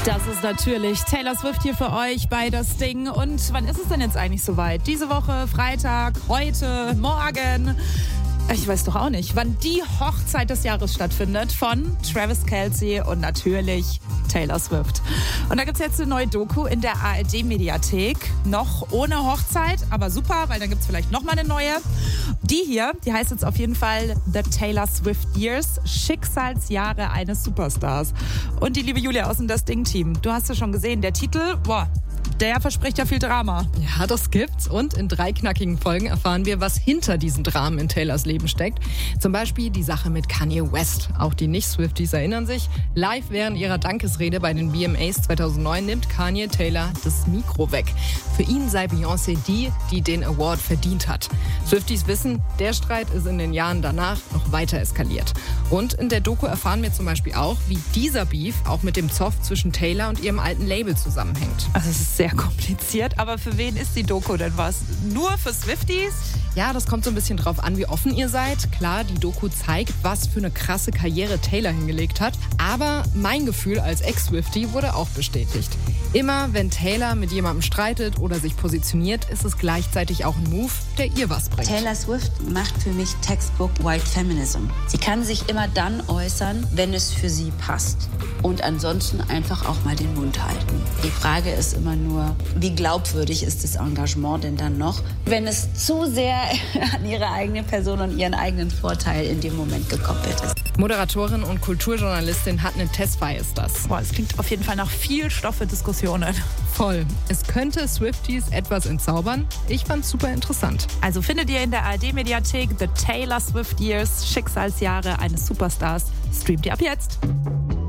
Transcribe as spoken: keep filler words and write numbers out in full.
Das ist natürlich Taylor Swift hier für euch bei Das Ding. Und wann ist es denn jetzt eigentlich soweit? Diese Woche, Freitag, heute, morgen? Ich weiß doch auch nicht, wann die Hochzeit des Jahres stattfindet von Travis Kelce und natürlich Taylor Swift. Und da gibt es jetzt eine neue Doku in der A R D-Mediathek. Noch ohne Hochzeit, aber super, weil dann gibt es vielleicht nochmal eine neue. Die hier, die heißt jetzt auf jeden Fall The Taylor Swift Years, Schicksalsjahre eines Superstars. Und die liebe Julia aus dem Das Ding-Team, du hast ja schon gesehen, der Titel, boah, der verspricht ja viel Drama. Ja, das gibt's. Und in drei knackigen Folgen erfahren wir, was hinter diesen Dramen in Taylors Leben steckt. Zum Beispiel die Sache mit Kanye West. Auch die Nicht-Swifties erinnern sich. Live während ihrer Dankesrede bei den V M As zweitausendneun nimmt Kanye Taylor das Mikro weg. Für ihn sei Beyoncé die, die den Award verdient hat. Swifties wissen, der Streit ist in den Jahren danach noch weiter eskaliert. Und in der Doku erfahren wir zum Beispiel auch, wie dieser Beef auch mit dem Zoff zwischen Taylor und ihrem alten Label zusammenhängt. Also es ist sehr kompliziert, aber für wen ist die Doku denn was? Nur für Swifties? Ja, das kommt so ein bisschen drauf an, wie offen ihr seid. Klar, die Doku zeigt, was für eine krasse Karriere Taylor hingelegt hat. Aber mein Gefühl als Ex-Swiftie wurde auch bestätigt. Immer wenn Taylor mit jemandem streitet oder sich positioniert, ist es gleichzeitig auch ein Move, der ihr was bringt. Taylor Swift macht für mich Textbook White Feminism. Sie kann sich immer dann äußern, wenn es für sie passt. Und ansonsten einfach auch mal den Mund halten. Die Frage ist immer nur, wie glaubwürdig ist das Engagement denn dann noch, wenn es zu sehr an ihre eigene Person und ihren eigenen Vorteil in dem Moment gekoppelt ist. Moderatorin und Kulturjournalistin Hatne Tesfaye ist das. Boah, es klingt auf jeden Fall nach viel Stoff für Diskussionen. Voll. Es könnte Swifties etwas entzaubern. Ich fand's super interessant. Also findet ihr in der A R D-Mediathek The Taylor Swift Years, Schicksalsjahre eines Superstars. Streamt ihr ab jetzt.